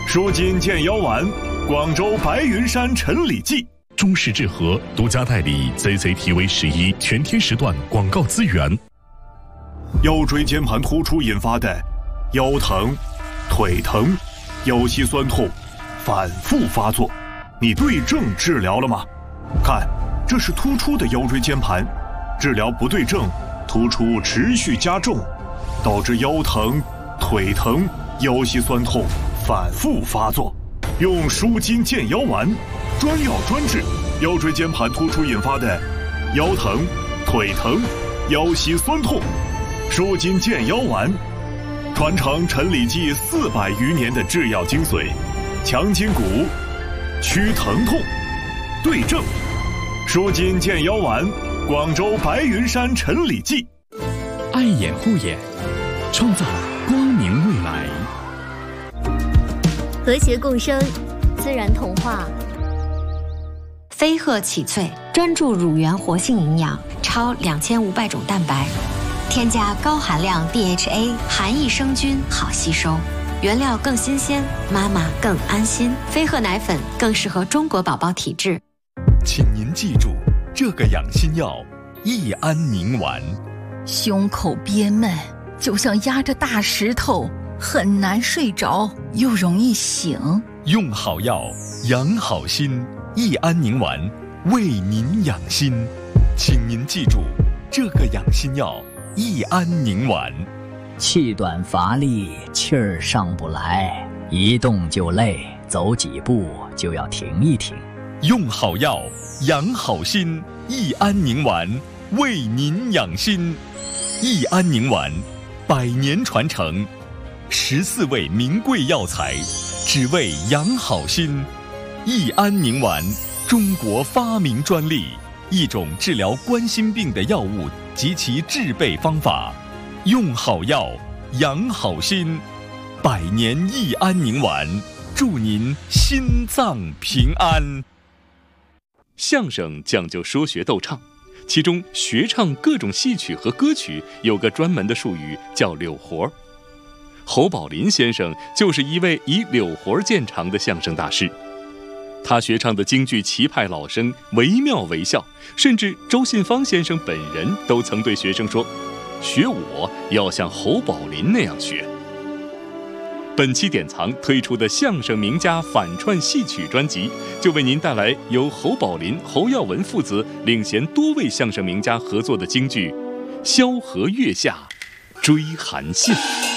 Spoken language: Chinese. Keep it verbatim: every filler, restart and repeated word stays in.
舒筋健腰丸，广州白云山陈李济。 中式治和独家代理 C C T V 十一全天时段广告资源。 腰椎间盘突出引发的腰疼、腿疼、腰膝酸痛反复发作，你对症治疗了吗？看，这是突出的腰椎间盘，治疗不对症，突出持续加重，导致腰疼、腿疼、腰膝酸痛反复发作。用舒筋健腰丸，专药专治腰椎间盘突出引发的腰疼、腿疼、腰膝酸痛。舒筋健腰丸，传承陈李济四百余年的制药精髓，强筋骨，祛疼痛，对症。舒筋健腰丸，广州白云山陈李济。 爱眼护眼，创造光明未来。 和谐共生，自然童话。 飞鹤启萃专注乳源活性营养，超两千五百种蛋白，添加高含量 D H A， 含益生菌，好吸收，原料更新鲜，妈妈更安心。飞鹤奶粉更适合中国宝宝体质。 请您记住这个养心药：益安宁丸。 胸口憋闷，就像压着大石头，很难睡着，又容易醒。 用好药，养好心。益安宁丸为您养心，请您记住这个养心药：益安宁丸。 气短乏力，气儿上不来，一动就累，走几步就要停一停。 用好药，养好心。益安宁丸为您养心。益安宁丸，百年传承，十四味名贵药材，只为养好心。益安宁丸，中国发明专利，一种治疗冠心病的药物及其制备方法。用好药，养好心。百年益安宁丸，祝您心脏平安。 相声讲究说学逗唱，其中学唱各种戏曲和歌曲有个专门的术语叫柳活。侯宝林先生就是一位以柳活见长的相声大师。他学唱的京剧齐派老生惟妙惟肖，甚至周信芳先生本人都曾对学生说，学我要像侯宝林那样学。本期典藏推出的相声名家反串戏曲专辑，就为您带来由侯宝林、侯耀文父子领衔多位相声名家合作的京剧《萧何月下追韩信》。